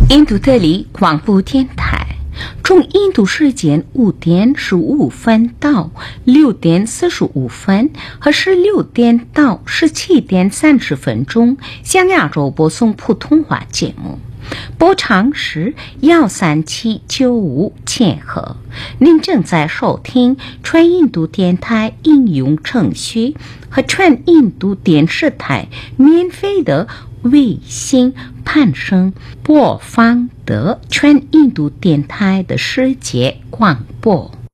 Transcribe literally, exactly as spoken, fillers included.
印度德里广播电台，从印度时间五点十五分到六点四十五分和十六点到十七点三十分钟向亚洲播送普通话节目，波长是幺三七九五千赫。您正在收听全印度电台应用程序和全印度电视台免费的卫星攀升播放的全印度电台的世界广播。